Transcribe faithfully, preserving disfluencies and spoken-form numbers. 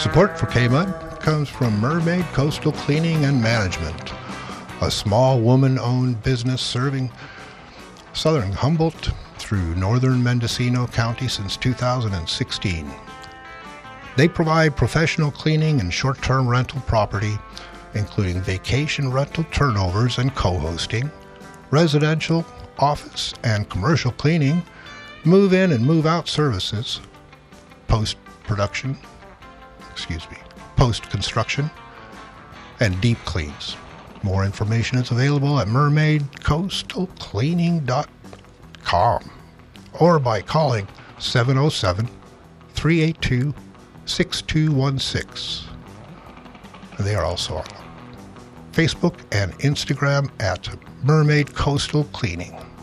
Support for K-Mud comes from Mermaid Coastal Cleaning and Management, a small woman-owned business serving southern Humboldt through northern Mendocino County since two thousand sixteen. They provide professional cleaning and short-term rental property, including vacation rental turnovers and co-hosting, residential, office, and commercial cleaning, move-in and move-out services, post-production, excuse me, post-construction, and deep cleans. More information is available at mermaid coastal cleaning dot com or by calling seven oh seven, three eight two, six two one six. They are also on Facebook and Instagram at Mermaid Coastal Cleaning.